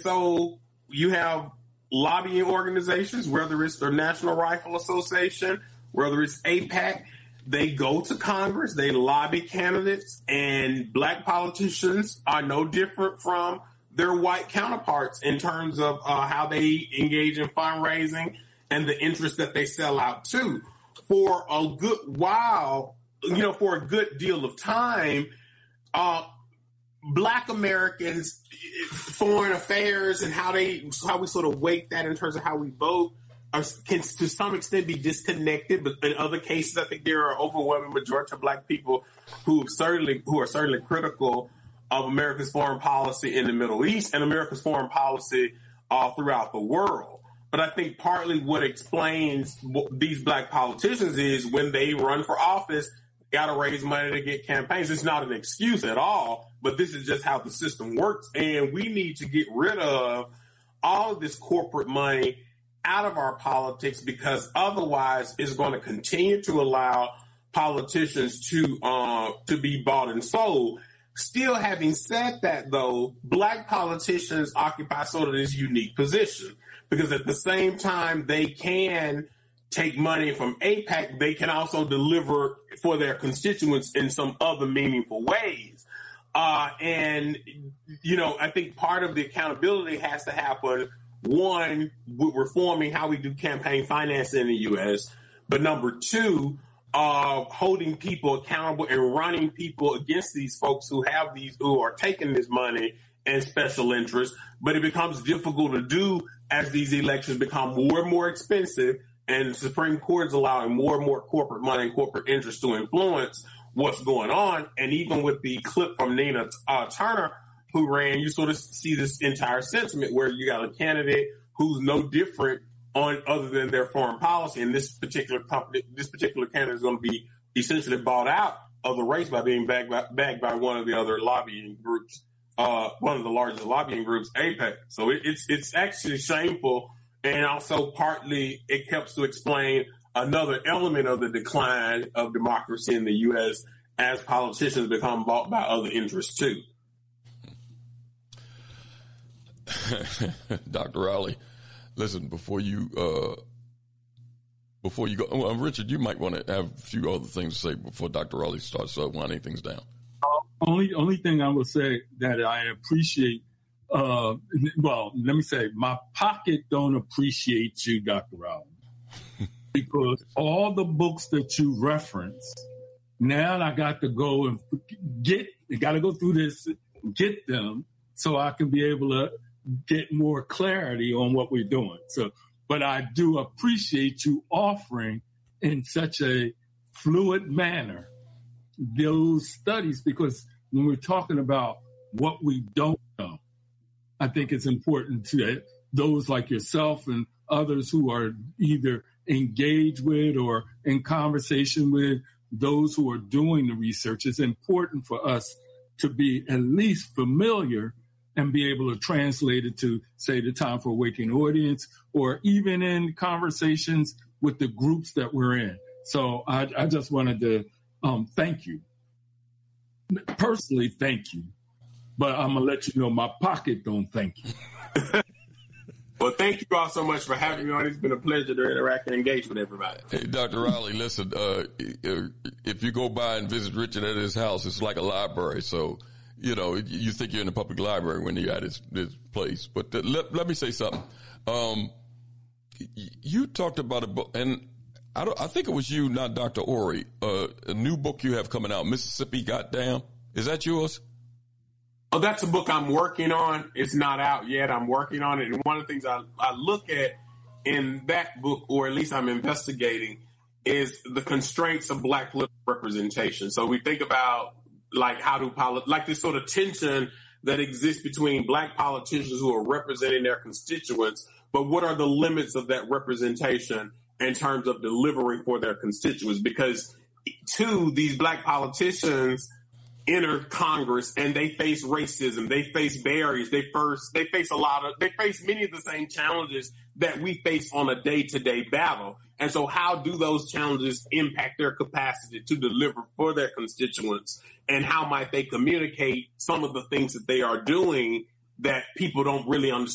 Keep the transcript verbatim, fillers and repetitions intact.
so you have lobbying organizations, whether it's the National Rifle Association, whether it's AIPAC, they go to Congress, they lobby candidates, and black politicians are no different from their white counterparts in terms of uh, how they engage in fundraising and the interest that they sell out to. For a good while, you know, for a good deal of time, uh, Black Americans, foreign affairs and how they, how we sort of weight that in terms of how we vote are, can to some extent be disconnected. But in other cases, I think there are overwhelming majority of Black people who certainly, who are certainly critical of America's foreign policy in the Middle East and America's foreign policy uh, throughout the world. But I think partly what explains these Black politicians is when they run for office, got to raise money to get campaigns. It's not an excuse at all, but this is just how the system works. And we need to get rid of all of this corporate money out of our politics, because otherwise it's going to continue to allow politicians to uh, to be bought and sold. Still, having said that, though, Black politicians occupy sort of this unique position, because at the same time they can take money from AIPAC, they can also deliver for their constituents in some other meaningful ways. Uh, and, you know, I think part of the accountability has to happen, one, with reforming how we do campaign finance in the U S, but number two, uh, holding people accountable and running people against these folks who have these, who are taking this money and special interest. But it becomes difficult to do as these elections become more and more expensive, and the Supreme Court is allowing more and more corporate money and corporate interest to influence what's going on. And even with the clip from Nina uh, Turner, who ran, you sort of see this entire sentiment where you got a candidate who's no different on other than their foreign policy. And this particular company, this particular candidate is going to be essentially bought out of the race by being backed by, backed by one of the other lobbying groups, uh, one of the largest lobbying groups, AIPAC. So it, it's it's actually shameful. And also partly it helps to explain another element of the decline of democracy in the U S as politicians become bought by other interests too. Doctor Rowley, listen, before you uh, before you go, well, Richard, you might want to have a few other things to say before Doctor Rowley starts uh, winding things down. Uh, only only thing I will say that I appreciate. Uh, well, let me say, my pocket don't appreciate you, Doctor Rowley, because all the books that you reference, now I got to go and get, got to go through this, get them, so I can be able to get more clarity on what we're doing. So, but I do appreciate you offering in such a fluid manner those studies, because when we're talking about what we don't know, I think it's important to those like yourself and others who are either engaged with or in conversation with those who are doing the research. It's important for us to be at least familiar and be able to translate it to, say, the Time for Awakening audience, or even in conversations with the groups that we're in. So I, I just wanted to um, thank you. Personally, thank you. But I'm going to let you know my pocket don't thank you. Well, thank you all so much for having me on. It's been a pleasure to interact and engage with everybody. Hey, Doctor Rowley, listen, uh, if you go by and visit Richard at his house, it's like a library. So, you know, you think you're in a public library when you're at his, his place. But the, let, let me say something. Um, you talked about a book, and I, don't, I think it was you, not Doctor Ori, uh, a new book you have coming out, Mississippi Goddamn. Is that yours? Oh, that's a book I'm working on. It's not out yet. I'm working on it. And one of the things I, I look at in that book, or at least I'm investigating, is the constraints of Black political representation. So we think about like how do polit- like this sort of tension that exists between Black politicians who are representing their constituents, but what are the limits of that representation in terms of delivering for their constituents? Because two, these Black politicians enter Congress and they face racism, they face barriers, they first they face a lot of they face many of the same challenges that we face on a day-to-day battle. And so how do those challenges impact their capacity to deliver for their constituents? And how might they communicate some of the things that they are doing that people don't really understand?